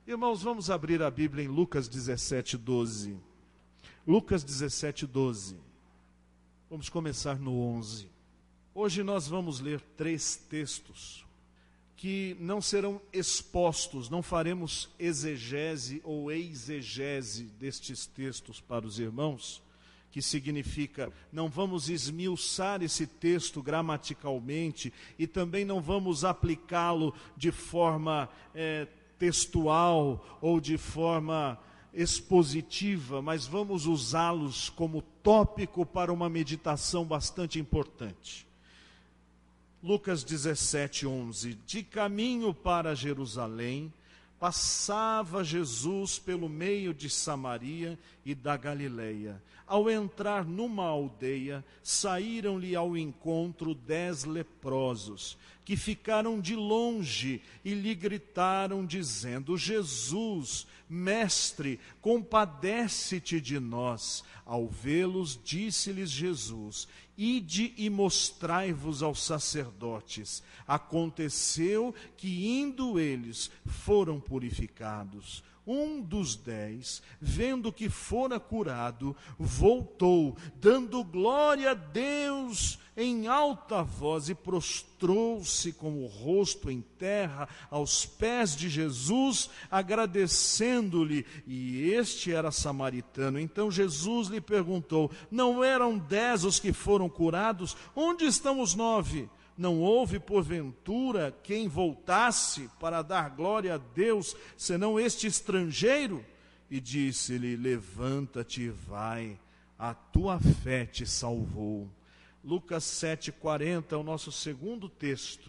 Irmãos, vamos abrir a Bíblia em Lucas 17, 12. Lucas 17, 12. Vamos começar no 11. Hoje nós vamos ler 3 textos que não serão expostos, não faremos exegese ou exegese destes textos para os irmãos, que significa, não vamos esmiuçar esse texto gramaticalmente e também não vamos aplicá-lo de forma textual ou de forma expositiva, mas vamos usá-los como tópico para uma meditação bastante importante. Lucas 17, 11. De caminho para Jerusalém, passava Jesus pelo meio de Samaria e da Galileia. Ao entrar numa aldeia, saíram-lhe ao encontro 10 leprosos, que ficaram de longe e lhe gritaram, dizendo: Jesus, mestre, compadece-te de nós. Ao vê-los, disse-lhes Jesus: Ide e mostrai-vos aos sacerdotes. Aconteceu que, indo eles, foram purificados. Um dos 10, vendo que fora curado, voltou, dando glória a Deus em alta voz, e prostrou-se com o rosto em terra aos pés de Jesus, agradecendo-lhe. E este era samaritano. Então Jesus lhe perguntou: não eram 10 os que foram curados? Onde estão os 9? Não houve, porventura, quem voltasse para dar glória a Deus, senão este estrangeiro? E disse-lhe: levanta-te e vai, a tua fé te salvou. Lucas 7,40 é o nosso segundo texto,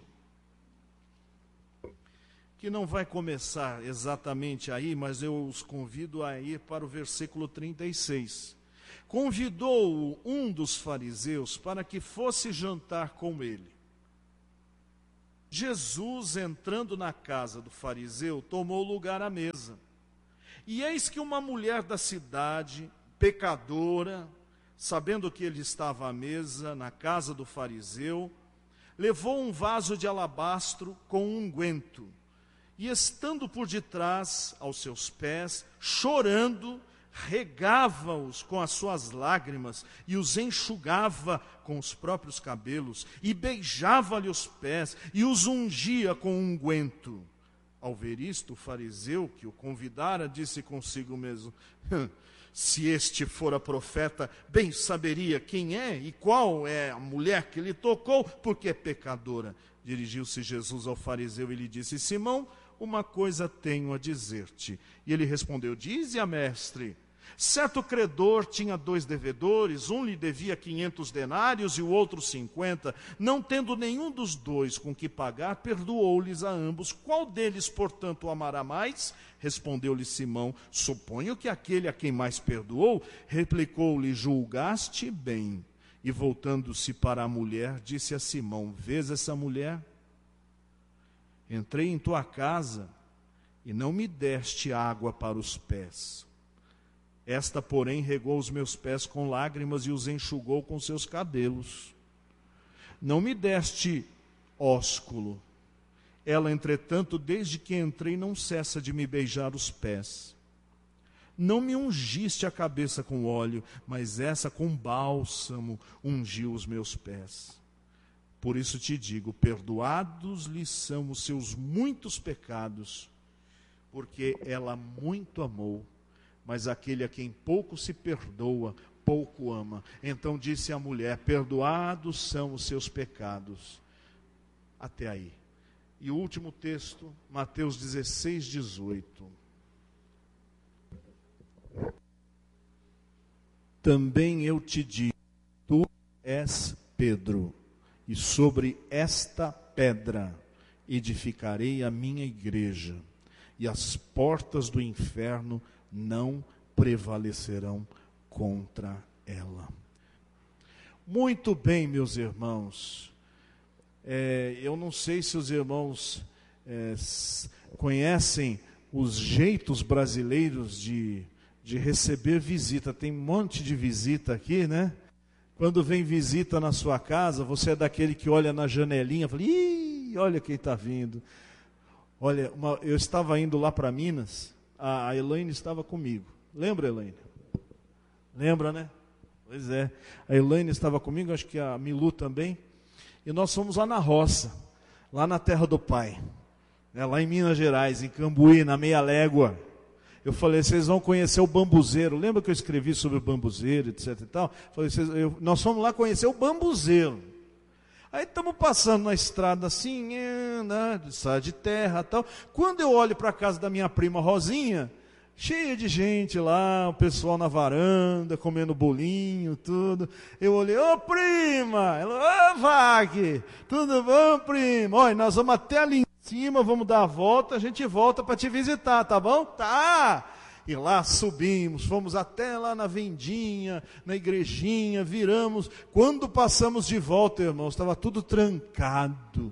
que não vai começar exatamente aí, mas eu os convido a ir para o versículo 36. Convidou-o um dos fariseus para que fosse jantar com ele. Jesus, entrando na casa do fariseu, tomou lugar à mesa. E eis que uma mulher da cidade, pecadora, sabendo que ele estava à mesa na casa do fariseu, levou um vaso de alabastro com unguento, e estando por detrás aos seus pés, chorando, regava-os com as suas lágrimas e os enxugava com os próprios cabelos, e beijava-lhe os pés e os ungia com unguento. Ao ver isto, o fariseu que o convidara disse consigo mesmo: se este fora profeta, bem saberia quem é e qual é a mulher que lhe tocou, porque é pecadora. Dirigiu-se Jesus ao fariseu e lhe disse: Simão, uma coisa tenho a dizer-te. E ele respondeu: dize-a, mestre. Certo credor tinha 2 devedores, um lhe devia 500 denários e o outro 50. Não tendo nenhum dos 2 com que pagar, perdoou-lhes a ambos. Qual deles, portanto, o amará mais? Respondeu-lhe Simão: suponho que aquele a quem mais perdoou. Replicou-lhe: julgaste bem. E voltando-se para a mulher, disse a Simão: vês essa mulher? Entrei em tua casa e não me deste água para os pés. Esta, porém, regou os meus pés com lágrimas e os enxugou com seus cabelos. Não me deste ósculo. Ela, entretanto, desde que entrei, não cessa de me beijar os pés. Não me ungiste a cabeça com óleo, mas essa com bálsamo ungiu os meus pés. Por isso te digo, perdoados lhe são os seus muitos pecados, porque ela muito amou. Mas aquele a quem pouco se perdoa, pouco ama. Então disse a mulher: perdoados são os seus pecados. Até aí. E o último texto, Mateus 16, 18. Também eu te digo, tu és Pedro, e sobre esta pedra edificarei a minha igreja, e as portas do inferno não prevalecerão contra ela. Muito bem, meus irmãos. Eu não sei se os irmãos conhecem os jeitos brasileiros de receber visita. Tem um monte de visita aqui, né? Quando vem visita na sua casa, você é daquele que olha na janelinha e fala: ih, olha quem está vindo. Olha, eu estava indo lá para Minas, a Elaine estava comigo. Lembra, Elaine? Lembra, né? Pois é. A Elaine estava comigo, acho que a Milu também. E nós fomos lá na roça, lá na terra do pai. Lá em Minas Gerais, em Cambuí, na Meia Légua. Eu falei, vocês vão conhecer o bambuzeiro. Lembra que eu escrevi sobre o bambuzeiro, etc e tal? Falei, nós fomos lá conhecer o bambuzeiro. Aí estamos passando na estrada assim, estrada de terra e tal. Quando eu olho para a casa da minha prima Rosinha, cheia de gente lá, o pessoal na varanda, comendo bolinho, tudo. Eu olhei, ô prima! Ela, ô Vag, tudo bom, prima? Olha, nós vamos até ali em cima, vamos dar a volta, a gente volta para te visitar, tá bom? Tá! E lá subimos, fomos até lá na vendinha, na igrejinha, viramos. Quando passamos de volta, irmãos, estava tudo trancado,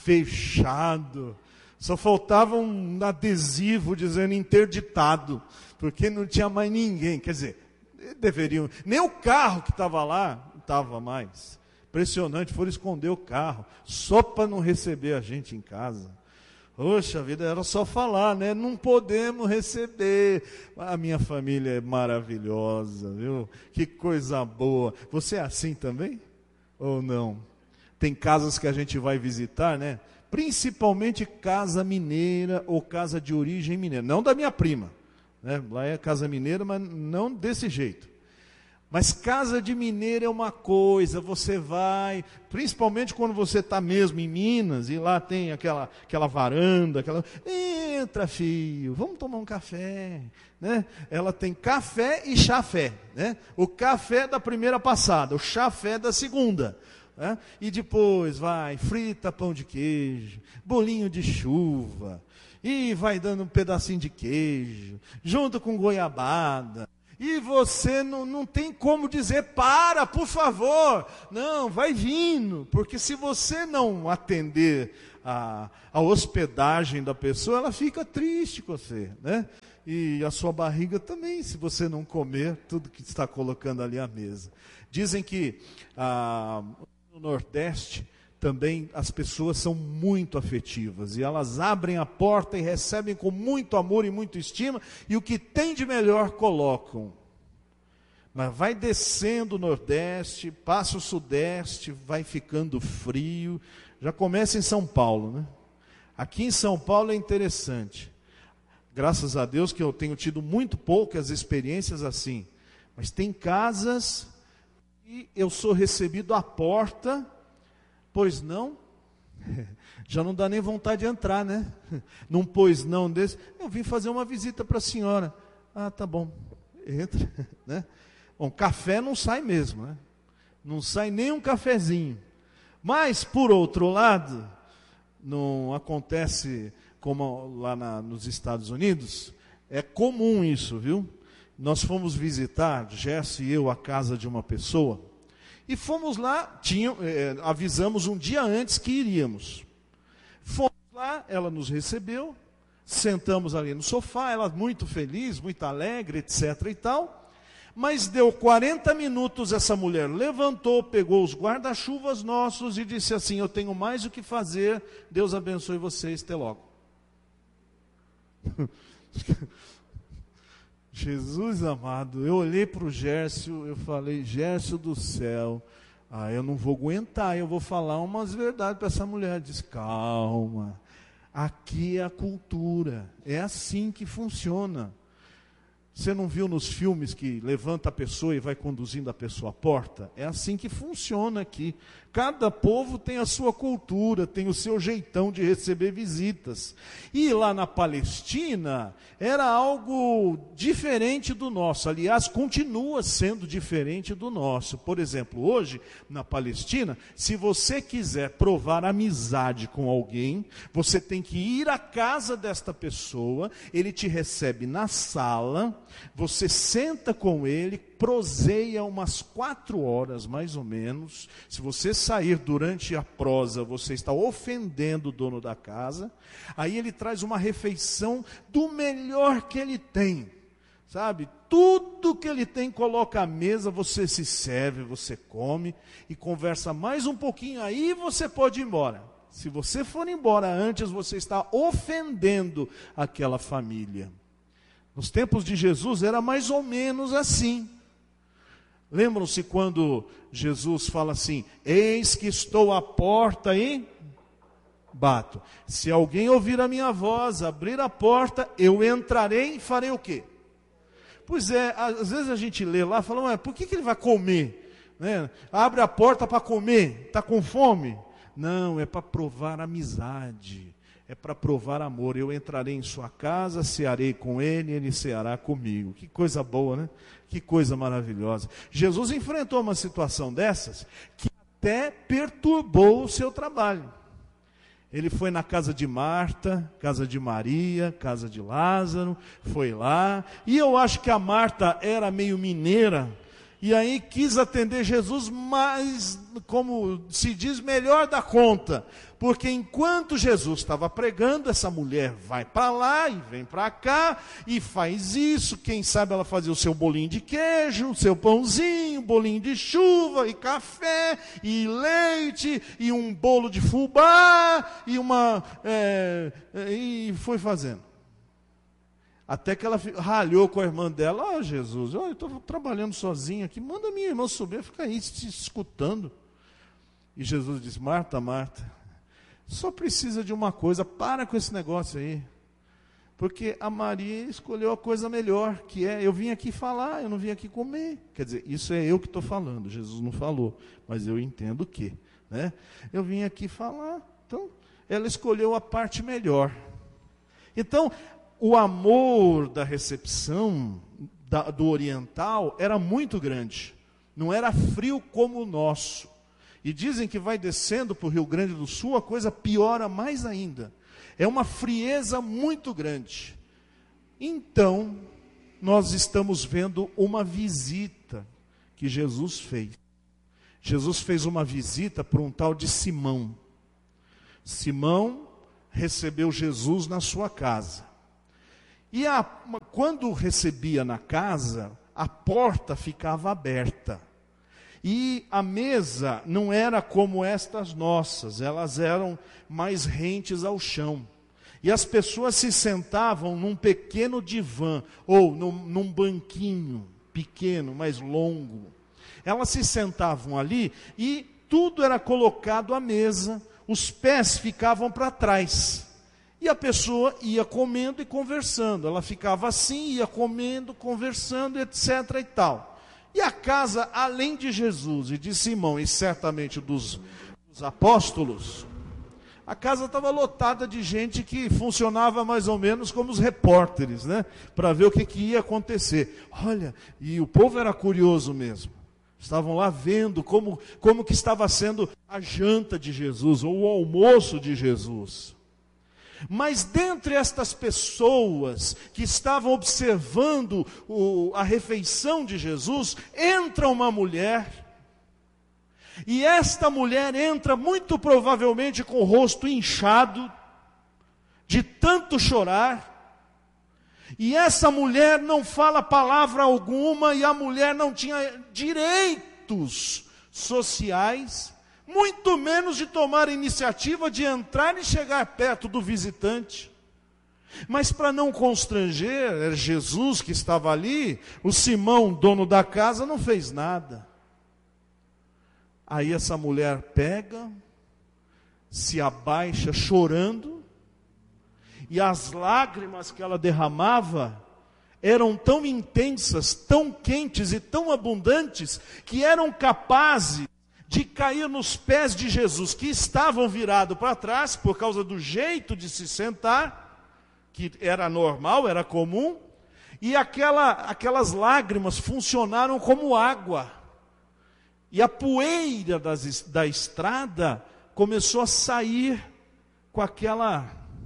fechado. Só faltava um adesivo dizendo interditado, porque não tinha mais ninguém. Quer dizer, deveriam, nem o carro que estava lá, não estava mais. Impressionante, foram esconder o carro, só para não receber a gente em casa. Poxa vida, era só falar, né? Não podemos receber. A minha família é maravilhosa, viu? Que coisa boa. Você é assim também? Ou não? Tem casas que a gente vai visitar, né? Principalmente casa mineira ou casa de origem mineira. Não da minha prima, né? Lá é casa mineira, mas não desse jeito. Mas casa de mineiro é uma coisa, você vai, principalmente quando você está mesmo em Minas, e lá tem aquela varanda, entra filho, vamos tomar um café, né? Ela tem café e chafé, né? O café da primeira passada, o chafé da segunda, né? E depois vai, frita pão de queijo, bolinho de chuva, e vai dando um pedacinho de queijo, junto com goiabada. E você não tem como dizer, para, por favor. Não, vai vindo. Porque se você não atender a hospedagem da pessoa, ela fica triste com você, né? E a sua barriga também, se você não comer tudo que está colocando ali à mesa. Dizem que no Nordeste também as pessoas são muito afetivas, e elas abrem a porta e recebem com muito amor e muita estima, e o que tem de melhor colocam. Mas vai descendo o Nordeste, passa o Sudeste, vai ficando frio, já começa em São Paulo, né? Aqui em São Paulo é interessante, graças a Deus que eu tenho tido muito poucas experiências assim, mas tem casas e eu sou recebido à porta. Pois não, já não dá nem vontade de entrar, né? Num pois não desse, eu vim fazer uma visita para a senhora. Ah, tá bom, entra, né? Bom, café não sai mesmo, né? Não sai nem um cafezinho. Mas, por outro lado, não acontece como lá nos Estados Unidos, é comum isso, viu? Nós fomos visitar, Gerson e eu, a casa de uma pessoa, e fomos lá, avisamos um dia antes que iríamos. Fomos lá, ela nos recebeu, sentamos ali no sofá, ela muito feliz, muito alegre, etc. e tal. Mas deu 40 minutos, essa mulher levantou, pegou os guarda-chuvas nossos e disse assim, eu tenho mais o que fazer, Deus abençoe vocês, até logo. Jesus amado, eu olhei para o Gércio, eu falei, Gércio do céu, eu não vou aguentar, eu vou falar umas verdades para essa mulher. Diz, calma, aqui é a cultura, é assim que funciona. Você não viu nos filmes que levanta a pessoa e vai conduzindo a pessoa à porta? É assim que funciona aqui. Cada povo tem a sua cultura, tem o seu jeitão de receber visitas. E lá na Palestina era algo diferente do nosso. Aliás, continua sendo diferente do nosso. Por exemplo, hoje, na Palestina, se você quiser provar amizade com alguém, você tem que ir à casa desta pessoa, ele te recebe na sala, você senta com ele, proseia umas 4 horas mais ou menos. Se você sair durante a prosa, você está ofendendo o dono da casa. Aí ele traz uma refeição do melhor que ele tem, sabe? Tudo que ele tem coloca à mesa, você se serve, você come e conversa mais um pouquinho, aí você pode ir embora. Se você for embora antes, você está ofendendo aquela família. Nos tempos de Jesus era mais ou menos assim. Lembram-se quando Jesus fala assim: eis que estou à porta e bato. Se alguém ouvir a minha voz, abrir a porta, eu entrarei e farei o quê? Pois é, às vezes a gente lê lá e fala: ué, por que ele vai comer? Né? Abre a porta para comer, está com fome? Não, é para provar amizade, é para provar amor. Eu entrarei em sua casa, cearei com ele, ele ceará comigo. Que coisa boa, né? Que coisa maravilhosa. Jesus enfrentou uma situação dessas que até perturbou o seu trabalho. Ele foi na casa de Marta, casa de Maria, casa de Lázaro, foi lá. E eu acho que a Marta era meio mineira, e aí quis atender Jesus, mas, como se diz, melhor da conta. Porque enquanto Jesus estava pregando, essa mulher vai para lá e vem para cá, e faz isso. Quem sabe ela fazia o seu bolinho de queijo, o seu pãozinho, bolinho de chuva, e café, e leite, e um bolo de fubá, e foi fazendo. Até que ela ralhou com a irmã dela: ó, Jesus, eu estou trabalhando sozinha aqui, manda minha irmã subir, fica aí te escutando. E Jesus disse: Marta, Marta, só precisa de uma coisa, para com esse negócio aí. Porque a Maria escolheu a coisa melhor, que é: eu vim aqui falar, eu não vim aqui comer. Quer dizer, isso é eu que estou falando, Jesus não falou, mas eu entendo que, né? Eu vim aqui falar, então ela escolheu a parte melhor. Então, o amor da recepção do oriental era muito grande, não era frio como o nosso. E dizem que vai descendo para o Rio Grande do Sul, a coisa piora mais ainda. É uma frieza muito grande. Então, nós estamos vendo uma visita que Jesus fez. Jesus fez uma visita para um tal de Simão. Simão recebeu Jesus na sua casa. E quando recebia na casa, a porta ficava aberta. E a mesa não era como estas nossas, elas eram mais rentes ao chão. E as pessoas se sentavam num pequeno divã, ou num banquinho pequeno, mais longo. Elas se sentavam ali e tudo era colocado à mesa, os pés ficavam para trás. E a pessoa ia comendo e conversando. Ela ficava assim, ia comendo, conversando, etc. e tal. E a casa, além de Jesus e de Simão, e certamente dos apóstolos, a casa estava lotada de gente que funcionava mais ou menos como os repórteres, né? Para ver o que ia acontecer. Olha, e o povo era curioso mesmo. Estavam lá vendo como que estava sendo a janta de Jesus, ou o almoço de Jesus. Mas dentre estas pessoas que estavam observando a refeição de Jesus, entra uma mulher. E esta mulher entra muito provavelmente com o rosto inchado, de tanto chorar. E essa mulher não fala palavra alguma, e a mulher não tinha direitos sociais, muito menos de tomar a iniciativa de entrar e chegar perto do visitante. Mas para não constranger, era Jesus que estava ali, o Simão, dono da casa, não fez nada. Aí essa mulher pega, se abaixa chorando, e as lágrimas que ela derramava eram tão intensas, tão quentes e tão abundantes, que eram capazes de cair nos pés de Jesus, que estavam virados para trás, por causa do jeito de se sentar, que era normal, era comum, e aquelas lágrimas funcionaram como água. E a poeira da estrada começou a sair com aquela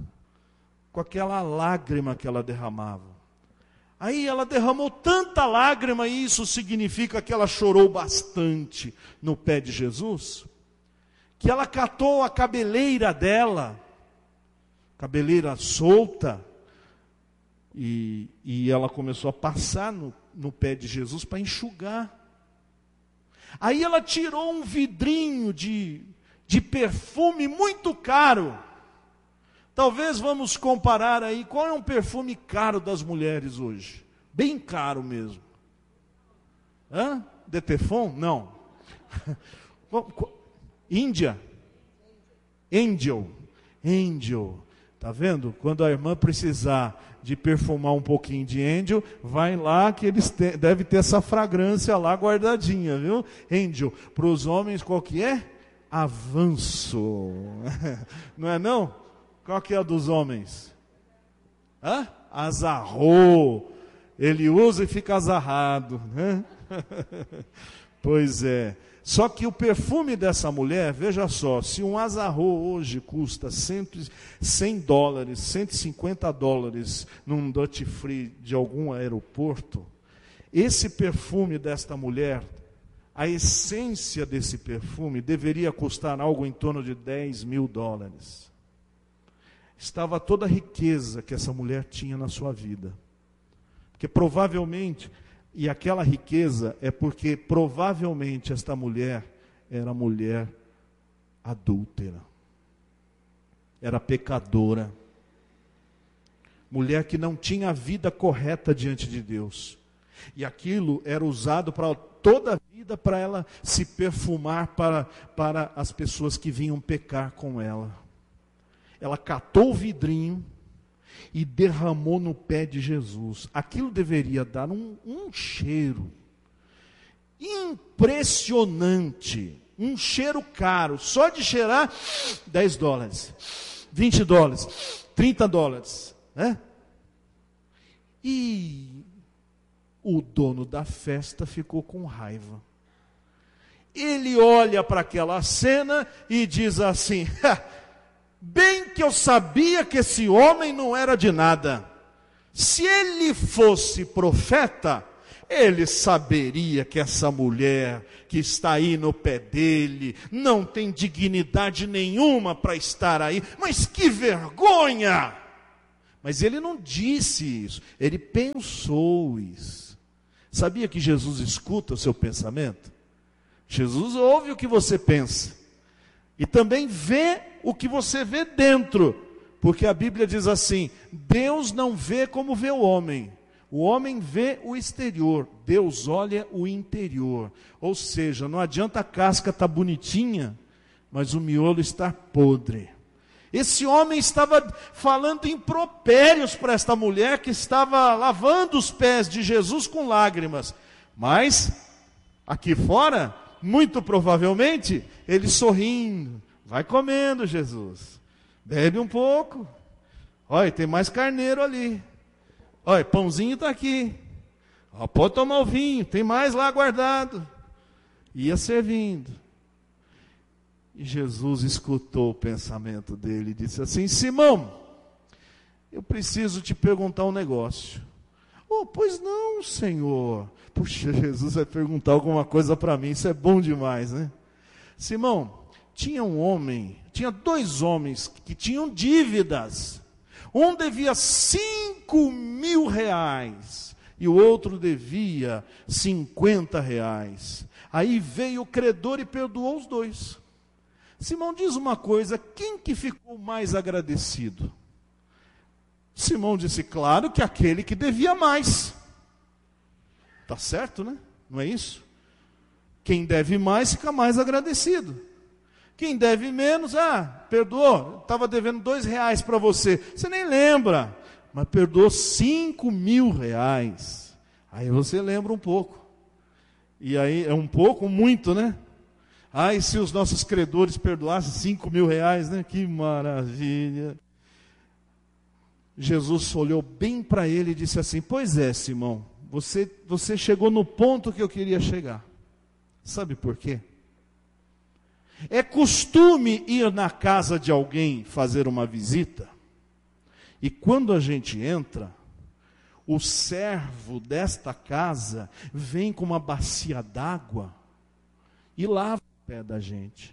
lágrima que ela derramava. Aí ela derramou tanta lágrima, e isso significa que ela chorou bastante no pé de Jesus, que ela catou a cabeleira dela, cabeleira solta, e ela começou a passar no pé de Jesus para enxugar. Aí ela tirou um vidrinho de de perfume muito caro. Talvez vamos comparar aí, qual é um perfume caro das mulheres hoje? Bem caro mesmo. Detefon? Não. Índia? Angel. Tá vendo? Quando a irmã precisar de perfumar um pouquinho de Angel, vai lá que eles devem ter essa fragrância lá guardadinha, viu? Angel. Para os homens, qual que é? Avanço. Não é não? Qual que é a dos homens? Azarro. Ele usa e fica azarrado, né? Pois é. Só que o perfume dessa mulher, veja só, se um azarro hoje custa $100, $150 num duty free de algum aeroporto, esse perfume desta mulher, a essência desse perfume deveria custar algo em torno de $10 mil. Estava toda a riqueza que essa mulher tinha na sua vida. Porque provavelmente, e aquela riqueza é porque provavelmente esta mulher era mulher adúltera. Era pecadora. Mulher que não tinha a vida correta diante de Deus. E aquilo era usado para toda a vida para ela se perfumar para as pessoas que vinham pecar com ela. Ela catou o vidrinho e derramou no pé de Jesus. Aquilo deveria dar um cheiro impressionante, um cheiro caro, só de cheirar $10, $20, $30, né? E o dono da festa ficou com raiva. Ele olha para aquela cena e diz assim: bem que eu sabia que esse homem não era de nada. Se ele fosse profeta, ele saberia que essa mulher que está aí no pé dele não tem dignidade nenhuma para estar aí. Mas que vergonha! Mas ele não disse isso, ele pensou isso. Sabia que Jesus escuta o seu pensamento? Jesus ouve o que você pensa. E também vê o que você vê dentro. Porque a Bíblia diz assim: Deus não vê como vê o homem vê o exterior, Deus olha o interior. Ou seja, não adianta a casca estar bonitinha, mas o miolo está podre. Esse homem estava falando impropérios para esta mulher que estava lavando os pés de Jesus com lágrimas. Mas, aqui fora, muito provavelmente, ele sorrindo: vai comendo, Jesus, bebe um pouco, olha, tem mais carneiro ali, olha, pãozinho está aqui, ó, pode tomar o vinho, tem mais lá guardado. Ia servindo. E Jesus escutou o pensamento dele e disse assim: Simão, eu preciso te perguntar um negócio. Oh, pois não, Senhor. Puxa, Jesus vai perguntar alguma coisa para mim, isso é bom demais, né? Simão, tinha dois homens que tinham dívidas. Um devia R$5.000 e o outro devia R$50. Aí veio o credor e perdoou os dois. Simão, diz uma coisa, quem que ficou mais agradecido? Simão disse: claro que aquele que devia mais. Tá certo, né? Não é isso? Quem deve mais fica mais agradecido. Quem deve menos, perdoou, estava devendo R$2 para você. Você nem lembra, mas perdoou R$5.000. Aí você lembra um pouco. E aí é um pouco, muito, né? E se os nossos credores perdoassem R$5.000, né? Que maravilha. Jesus olhou bem para ele e disse assim: pois é, Simão, você chegou no ponto que eu queria chegar. Sabe por quê? É costume ir na casa de alguém fazer uma visita, e quando a gente entra, o servo desta casa vem com uma bacia d'água e lava o pé da gente.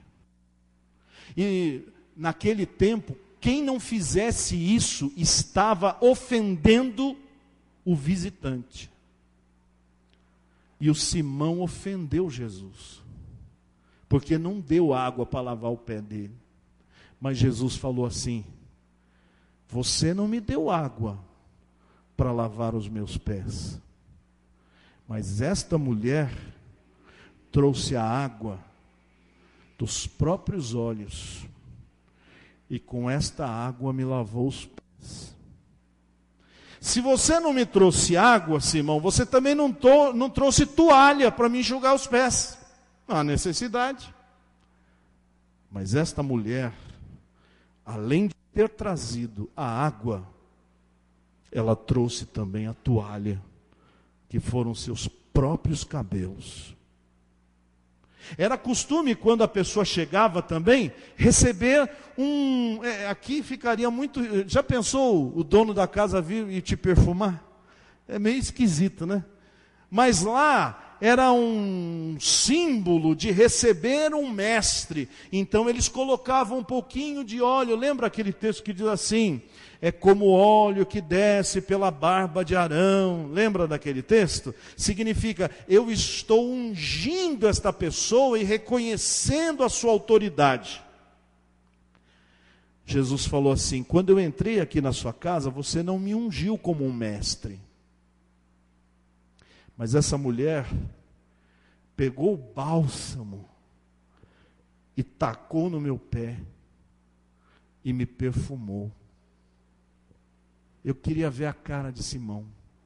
E naquele tempo, quem não fizesse isso estava ofendendo o visitante. E o Simão ofendeu Jesus. porque não deu água para lavar o pé dele. Mas Jesus falou assim: você não me deu água para lavar os meus pés, mas esta mulher trouxe a água dos próprios olhos, e com esta água me lavou os pés. Se você não me trouxe água, Simão, você também não trouxe toalha para me enxugar os pés. Não há necessidade. Mas esta mulher, além de ter trazido a água, ela trouxe também a toalha, que foram seus próprios cabelos. Era costume, quando a pessoa chegava também, receber aqui ficaria muito... Já pensou o dono da casa vir e te perfumar? É meio esquisito, né? Mas lá era um símbolo de receber um mestre. Então eles colocavam um pouquinho de óleo. Lembra aquele texto que diz assim: é como óleo que desce pela barba de Arão. Lembra daquele texto? Significa, eu estou ungindo esta pessoa e reconhecendo a sua autoridade. Jesus falou assim: quando eu entrei aqui na sua casa, você não me ungiu como um mestre. Mas essa mulher pegou o bálsamo e tacou no meu pé e me perfumou. Eu queria ver a cara de Simão.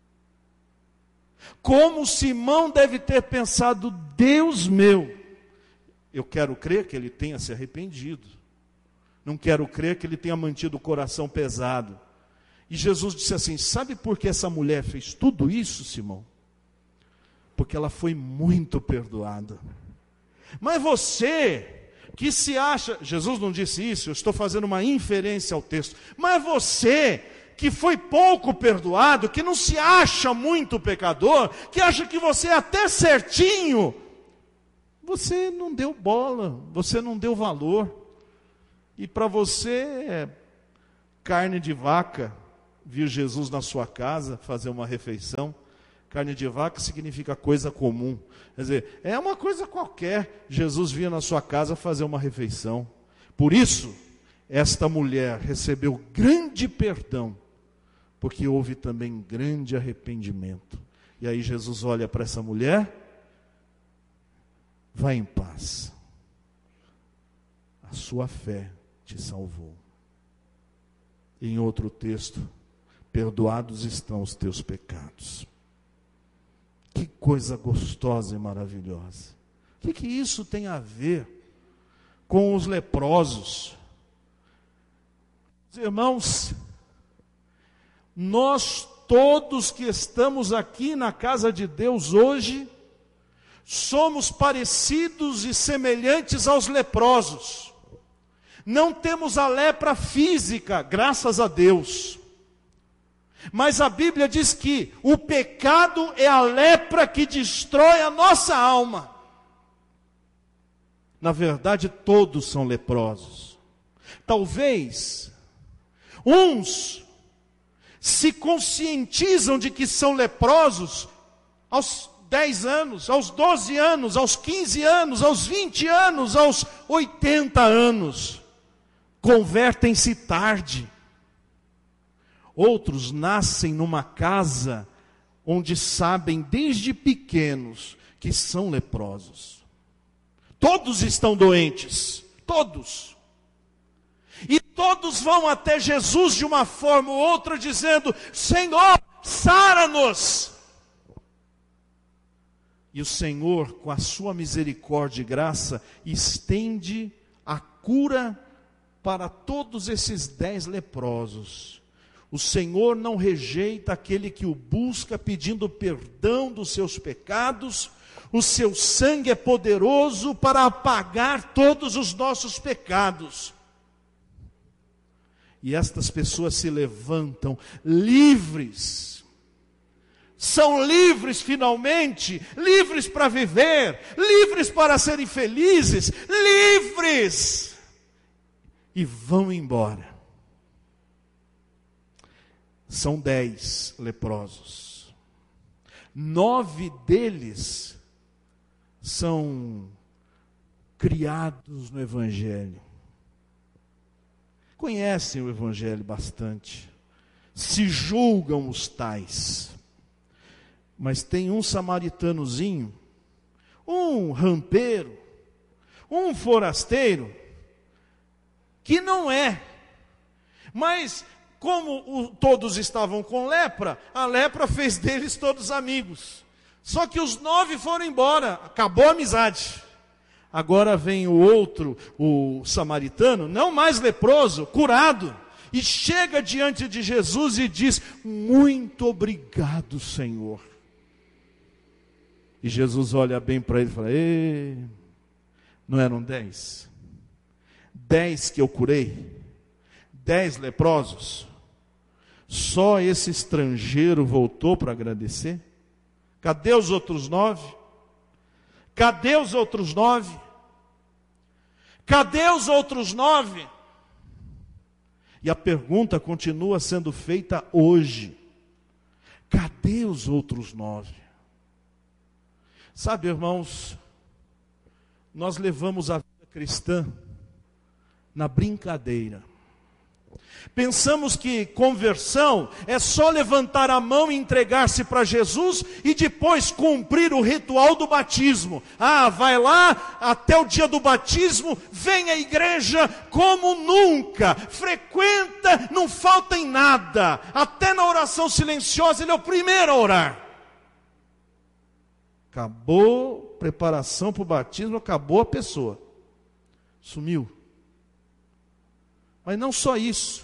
Como Simão deve ter pensado: Deus meu, eu quero crer que ele tenha se arrependido. Não quero crer que ele tenha mantido o coração pesado. E Jesus disse assim: sabe por que essa mulher fez tudo isso, Simão? Porque ela foi muito perdoada. Mas você, que se acha... Jesus não disse isso, eu estou fazendo uma inferência ao texto. Mas você, que foi pouco perdoado, que não se acha muito pecador, que acha que você é até certinho, você não deu bola, você não deu valor. E para você é carne de vaca vir Jesus na sua casa fazer uma refeição. Carne de vaca significa coisa comum. Quer dizer, é uma coisa qualquer Jesus vir na sua casa fazer uma refeição. Por isso, esta mulher recebeu grande perdão, porque houve também grande arrependimento. E aí Jesus olha para essa mulher: vai em paz, a sua fé te salvou. Em outro texto: perdoados estão os teus pecados. Que coisa gostosa e maravilhosa. O que isso tem a ver com os leprosos? Irmãos, nós todos que estamos aqui na casa de Deus hoje, somos parecidos e semelhantes aos leprosos. Não temos a lepra física, graças a Deus. Mas a Bíblia diz que o pecado é a lepra que destrói a nossa alma. Na verdade, todos são leprosos. Talvez uns se conscientizam de que são leprosos aos 10 anos, aos 12 anos, aos 15 anos, aos 20 anos, aos 80 anos. Convertem-se tarde. Outros nascem numa casa onde sabem desde pequenos que são leprosos. Todos estão doentes, todos. E todos vão até Jesus de uma forma ou outra dizendo: Senhor, sara-nos. E o Senhor, com a sua misericórdia e graça, estende a cura para todos esses 10 leprosos. O Senhor não rejeita aquele que o busca pedindo perdão dos seus pecados. O seu sangue é poderoso para apagar todos os nossos pecados. E estas pessoas se levantam livres. São livres finalmente, livres para viver, livres para serem felizes, livres. E vão embora. São 10 leprosos. 9 deles são criados no Evangelho. Conhecem o Evangelho bastante. Se julgam os tais. Mas tem um samaritanozinho, um rampeiro, um forasteiro, que não é. Mas, como todos estavam com lepra, a lepra fez deles todos amigos. Só que os 9 foram embora, acabou a amizade. Agora vem o outro, o samaritano, não mais leproso, curado, e chega diante de Jesus e diz: muito obrigado, Senhor. E Jesus olha bem para ele e fala: não eram 10? 10 que eu curei? 10 leprosos? Só esse estrangeiro voltou para agradecer? Cadê os outros 9? Cadê os outros 9? Cadê os outros 9? E a pergunta continua sendo feita hoje: cadê os outros 9? Sabe, irmãos, nós levamos a vida cristã na brincadeira. Pensamos que conversão é só levantar a mão e entregar-se para Jesus e depois cumprir o ritual do batismo. Vai lá até o dia do batismo, vem à igreja como nunca, frequenta, não falta em nada. Até na oração silenciosa ele é o primeiro a orar. Acabou a preparação para o batismo, acabou a pessoa. Sumiu. Mas não só isso.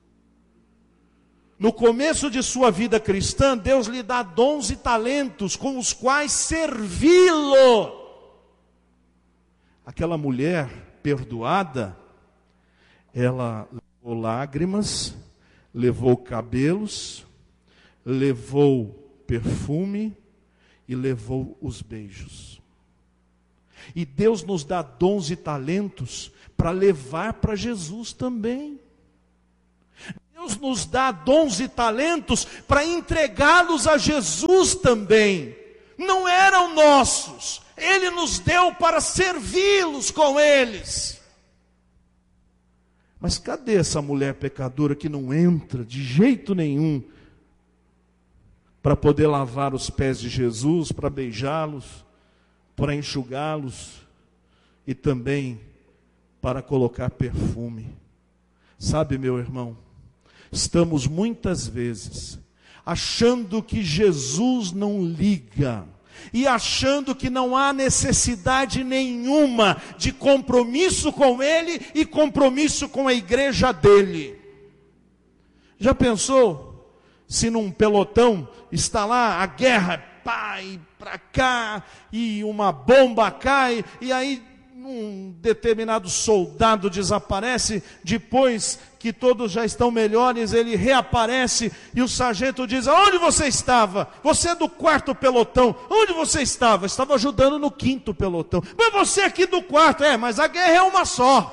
No começo de sua vida cristã, Deus lhe dá dons e talentos com os quais servi-lo. Aquela mulher perdoada, ela levou lágrimas, levou cabelos, levou perfume e levou os beijos. E Deus nos dá dons e talentos para levar para Jesus também. Deus nos dá dons e talentos para entregá-los a Jesus também. Não eram nossos, Ele nos deu para servi-los com eles. Mas cadê essa mulher pecadora que não entra de jeito nenhum para poder lavar os pés de Jesus, para beijá-los, para enxugá-los e também para colocar perfume? Sabe, meu irmão, estamos muitas vezes achando que Jesus não liga e achando que não há necessidade nenhuma de compromisso com Ele e compromisso com a igreja dele. Já pensou se num pelotão está lá a guerra, pá, e para cá, e uma bomba cai, e aí um determinado soldado desaparece, depois que todos já estão melhores, ele reaparece, e o sargento diz: onde você estava? Você é do 4º pelotão. Onde você estava? Estava ajudando no 5º pelotão. Mas você aqui do 4º, mas a guerra é uma só.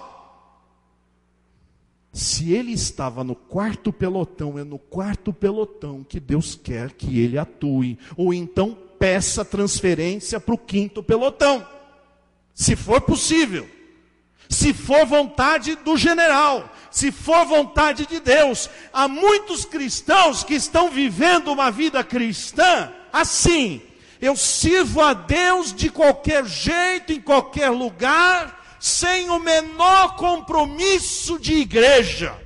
Se ele estava no 4º pelotão, é no 4º pelotão que Deus quer que ele atue, ou então peça transferência para o 5º pelotão. Se for possível, se for vontade do general, se for vontade de Deus. Há muitos cristãos que estão vivendo uma vida cristã assim: eu sirvo a Deus de qualquer jeito, em qualquer lugar, sem o menor compromisso de igreja.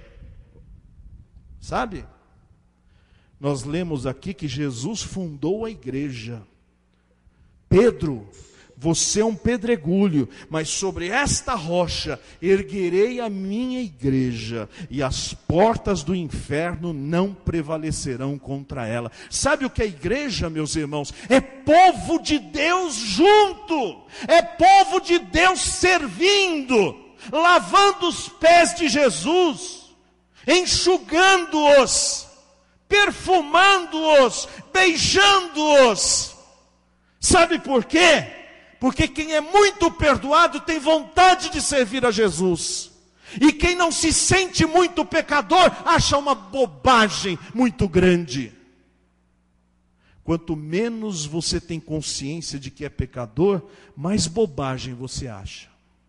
Sabe? Nós lemos aqui que Jesus fundou a igreja. Pedro: você é um pedregulho, mas sobre esta rocha erguerei a minha igreja, e as portas do inferno não prevalecerão contra ela. Sabe o que é igreja, meus irmãos? É povo de Deus junto, é povo de Deus servindo, lavando os pés de Jesus, enxugando-os, perfumando-os, beijando-os. Sabe por quê? Porque quem é muito perdoado tem vontade de servir a Jesus. E quem não se sente muito pecador, acha uma bobagem muito grande. Quanto menos você tem consciência de que é pecador, mais bobagem você acha.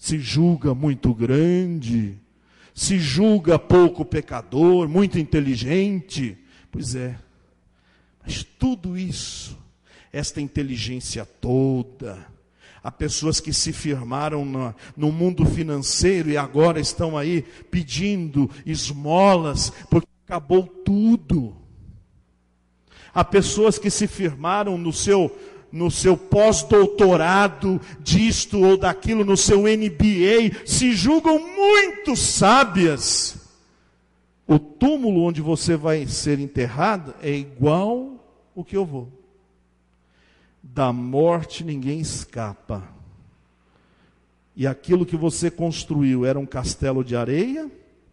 se julga muito grande, se julga pouco pecador, muito inteligente. Pois é, mas tudo isso, esta inteligência toda, há pessoas que se firmaram no mundo financeiro e agora estão aí pedindo esmolas, porque acabou tudo. Há pessoas que se firmaram no seu pós-doutorado disto ou daquilo, no seu MBA, se julgam muito sábias. O túmulo onde você vai ser enterrado é igual o que eu vou. Da morte ninguém escapa. E aquilo que você construiu era um castelo de areia?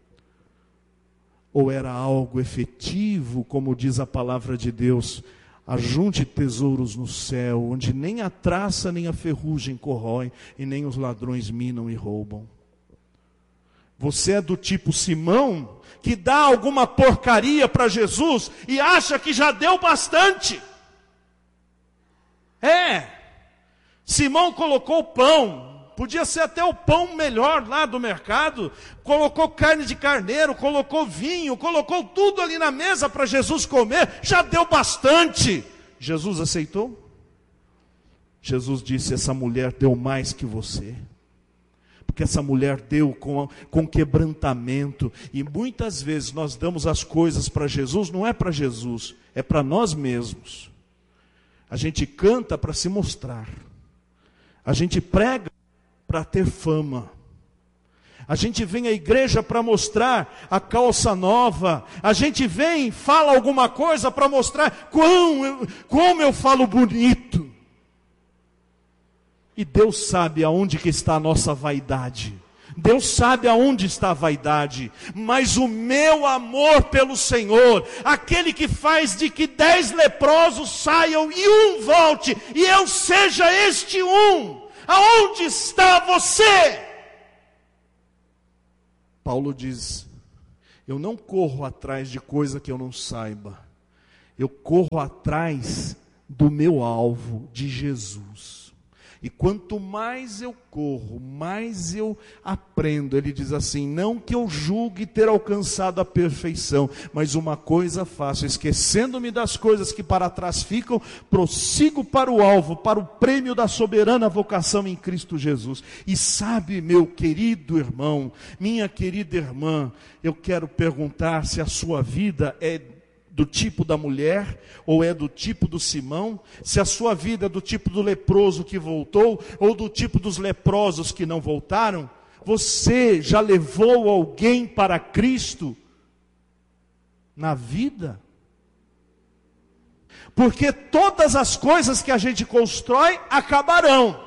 Ou era algo efetivo, como diz a palavra de Deus? Ajunte tesouros no céu, onde nem a traça nem a ferrugem corrói, e nem os ladrões minam e roubam. Você é do tipo Simão, que dá alguma porcaria para Jesus e acha que já deu bastante. Simão colocou pão, podia ser até o pão melhor lá do mercado, colocou carne de carneiro, colocou vinho, colocou tudo ali na mesa para Jesus comer, já deu bastante. Jesus aceitou? Jesus disse: essa mulher deu mais que você. Porque essa mulher deu com quebrantamento. E muitas vezes nós damos as coisas para Jesus, não é para Jesus, é para nós mesmos. A gente canta para se mostrar. A gente prega para ter fama. A gente vem à igreja para mostrar a calça nova. A gente vem, fala alguma coisa para mostrar como eu falo bonito. E Deus sabe aonde que está a nossa vaidade. Deus sabe aonde está a vaidade. Mas o meu amor pelo Senhor, aquele que faz de que 10 leprosos saiam e um volte, e eu seja este um, aonde está você? Paulo diz: eu não corro atrás de coisa que eu não saiba. Eu corro atrás do meu alvo, de Jesus. E quanto mais eu corro, mais eu aprendo. Ele diz assim: não que eu julgue ter alcançado a perfeição, mas uma coisa faço, esquecendo-me das coisas que para trás ficam, prossigo para o alvo, para o prêmio da soberana vocação em Cristo Jesus. E sabe, meu querido irmão, minha querida irmã, eu quero perguntar se a sua vida é do tipo da mulher, ou é do tipo do Simão, se a sua vida é do tipo do leproso que voltou, ou do tipo dos leprosos que não voltaram. Você já levou alguém para Cristo na vida? Porque todas as coisas que a gente constrói acabarão.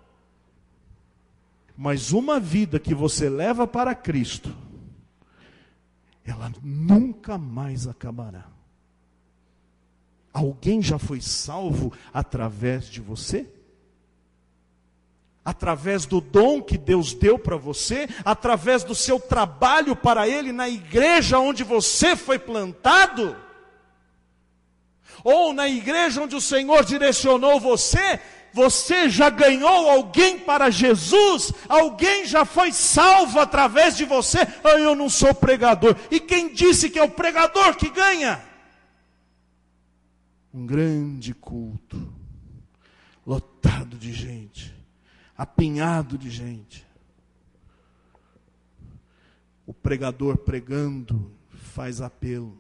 Mas uma vida que você leva para Cristo, ela nunca mais acabará. Alguém já foi salvo através de você? Através do dom que Deus deu para você? Através do seu trabalho para Ele na igreja onde você foi plantado? Ou na igreja onde o Senhor direcionou você? Você já ganhou alguém para Jesus? Alguém já foi salvo através de você? Eu não sou pregador. E quem disse que é o pregador que ganha? Um grande culto, lotado de gente, apinhado de gente. O pregador pregando faz apelo.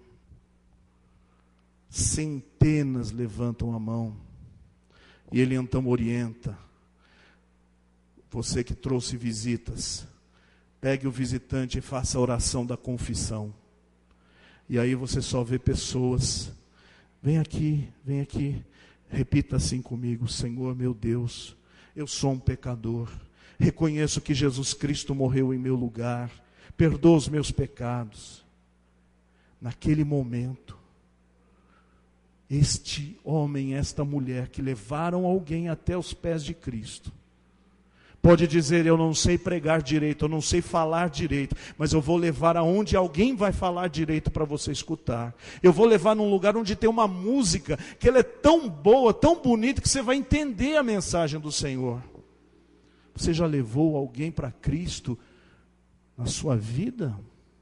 Centenas levantam a mão. E ele então orienta. Você que trouxe visitas, pegue o visitante e faça a oração da confissão. E aí você só vê pessoas. Vem aqui, repita assim comigo: Senhor meu Deus, eu sou um pecador. Reconheço que Jesus Cristo morreu em meu lugar. Perdoa os meus pecados. Naquele momento, este homem, esta mulher que levaram alguém até os pés de Cristo, pode dizer: eu não sei pregar direito, eu não sei falar direito, mas eu vou levar aonde alguém vai falar direito para você escutar. Eu vou levar num lugar onde tem uma música, que ela é tão boa, tão bonita, que você vai entender a mensagem do Senhor. Você já levou alguém para Cristo na sua vida?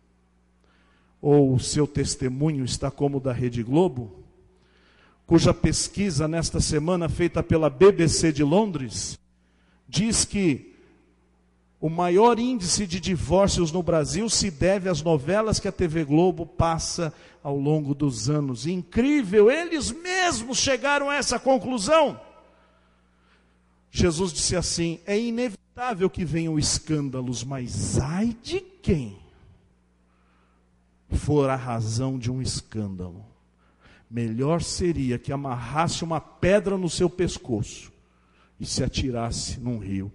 Ou o seu testemunho está como o da Rede Globo, cuja pesquisa nesta semana feita pela BBC de Londres diz que o maior índice de divórcios no Brasil se deve às novelas que a TV Globo passa ao longo dos anos. Incrível, eles mesmos chegaram a essa conclusão. Jesus disse assim: é inevitável que venham escândalos, mas ai de quem for a razão de um escândalo. Melhor seria que amarrasse uma pedra no seu pescoço e se atirasse num rio.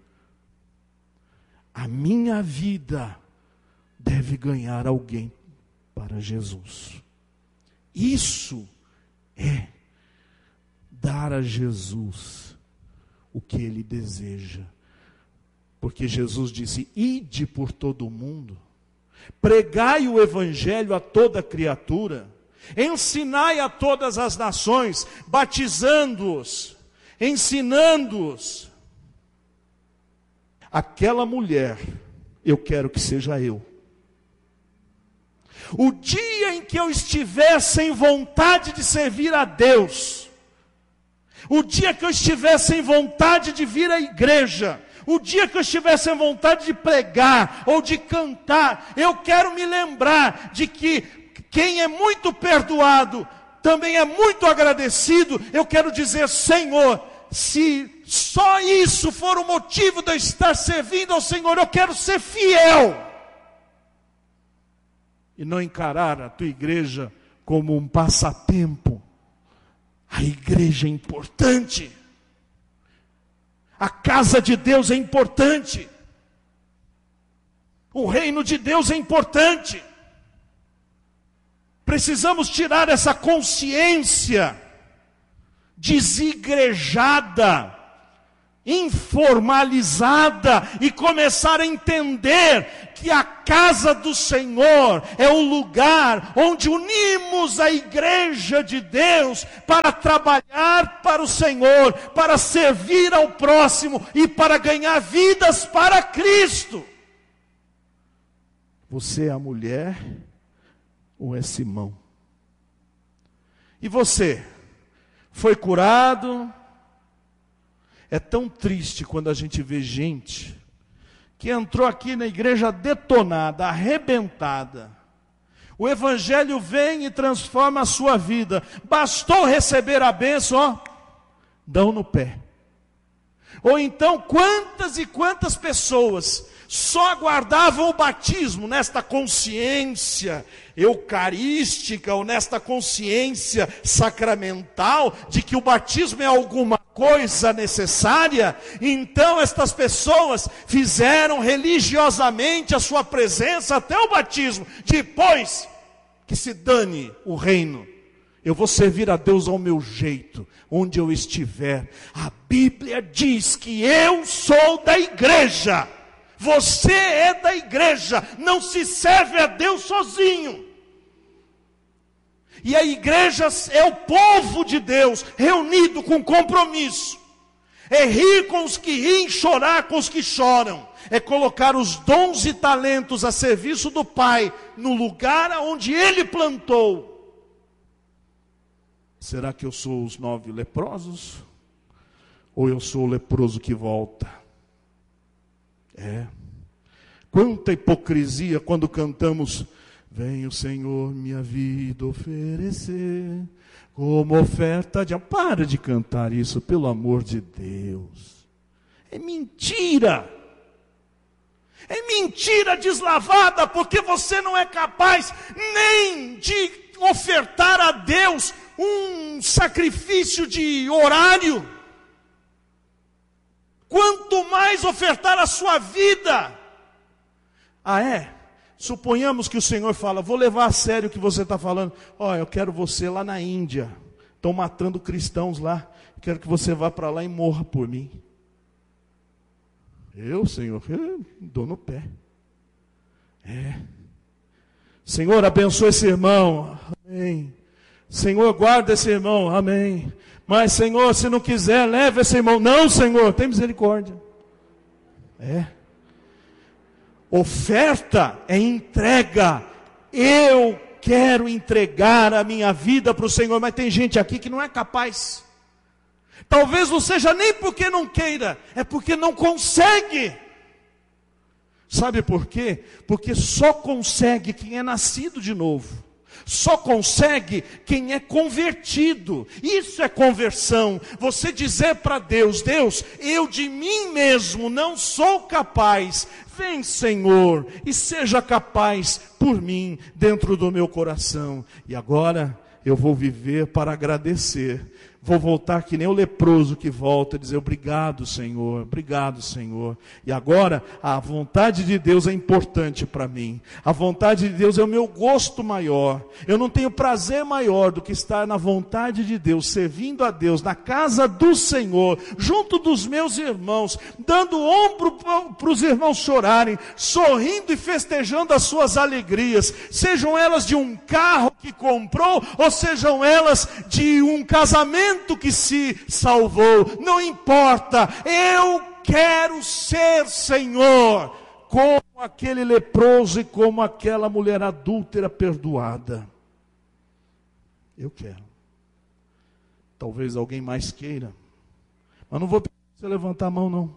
A minha vida deve ganhar alguém para Jesus. Isso é dar a Jesus o que Ele deseja. Porque Jesus disse: ide por todo o mundo, pregai o Evangelho a toda criatura, ensinai a todas as nações, batizando-os, ensinando-os. Aquela mulher, eu quero que seja eu. O dia em que eu estiver sem vontade de servir a Deus, o dia que eu estiver sem vontade de vir à igreja, o dia que eu estiver sem vontade de pregar ou de cantar, eu quero me lembrar de que quem é muito perdoado também é muito agradecido. Eu quero dizer: Senhor, se só isso for o motivo de eu estar servindo ao Senhor, eu quero ser fiel. E não encarar a tua igreja como um passatempo. A igreja é importante. A casa de Deus é importante. O reino de Deus é importante. Precisamos tirar essa consciência desigrejada, informalizada, e começar a entender que a casa do Senhor é o lugar onde unimos a igreja de Deus para trabalhar para o Senhor, para servir ao próximo e para ganhar vidas para Cristo. Você é a mulher ou é Simão? E você? Foi curado? É tão triste quando a gente vê gente que entrou aqui na igreja detonada, arrebentada. O Evangelho vem e transforma a sua vida. Bastou receber a bênção, ó, dão no pé. Ou então, quantas e quantas pessoas só aguardavam o batismo nesta consciência eucarística, ou nesta consciência sacramental, de que o batismo é alguma coisa necessária. Então estas pessoas fizeram religiosamente a sua presença até o batismo. Depois, que se dane o reino, eu vou servir a Deus ao meu jeito, onde eu estiver. A Bíblia diz que eu sou da igreja. Você é da igreja, não se serve a Deus sozinho. E a igreja é o povo de Deus, reunido com compromisso. É rir com os que riem, chorar com os que choram. É colocar os dons e talentos a serviço do Pai, no lugar onde Ele plantou. Será que eu sou os 9 leprosos? Ou eu sou o leproso que volta? Quanta hipocrisia quando cantamos: vem o Senhor minha vida oferecer como oferta de... Para de cantar isso, pelo amor de Deus. É mentira. É mentira deslavada, porque você não é capaz nem de ofertar a Deus um sacrifício de horário. Quanto mais ofertar a sua vida. Suponhamos que o Senhor fala: vou levar a sério o que você está falando. Eu quero você lá na Índia. Estão matando cristãos lá. Quero que você vá para lá e morra por mim. Senhor, dou no pé. Senhor, abençoa esse irmão. Amém. Senhor, guarda esse irmão. Amém. Mas, Senhor, se não quiser, leve esse irmão. Não, Senhor, tem misericórdia. É. Oferta é entrega. Eu quero entregar a minha vida para o Senhor, mas tem gente aqui que não é capaz. Talvez não seja nem porque não queira, é porque não consegue. Sabe por quê? Porque só consegue quem é nascido de novo. Só consegue quem é convertido. Isso é conversão. Você dizer para Deus: Deus, eu de mim mesmo não sou capaz. Vem, Senhor, e seja capaz por mim dentro do meu coração. E agora eu vou viver para agradecer. Vou voltar que nem o leproso que volta e dizer: obrigado, Senhor, obrigado, Senhor. E agora, a vontade de Deus é importante para mim. A vontade de Deus é o meu gosto maior. Eu não tenho prazer maior do que estar na vontade de Deus, servindo a Deus, na casa do Senhor, junto dos meus irmãos, dando ombro para os irmãos chorarem, sorrindo e festejando as suas alegrias, sejam elas de um carro que comprou, ou sejam elas de um casamento que se salvou, não importa, eu quero ser, Senhor, como aquele leproso e como aquela mulher adúltera perdoada. Eu quero. Talvez alguém mais queira, mas não vou pedir você levantar a mão, não.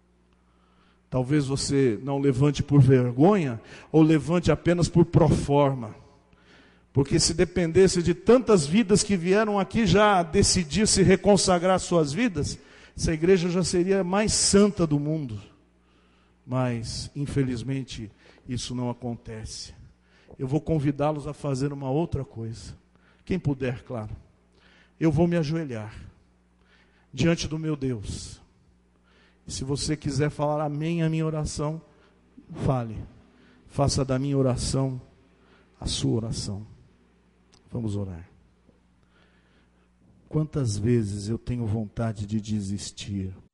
Talvez você não levante por vergonha, ou levante apenas por proforma. Porque se dependesse de tantas vidas que vieram aqui já decidir se reconsagrar suas vidas, essa igreja já seria a mais santa do mundo. Mas, infelizmente, isso não acontece. Eu vou convidá-los a fazer uma outra coisa. Quem puder, claro. Eu vou me ajoelhar diante do meu Deus. E se você quiser falar amém à minha oração, fale. Faça da minha oração a sua oração. Vamos orar. Quantas vezes eu tenho vontade de desistir?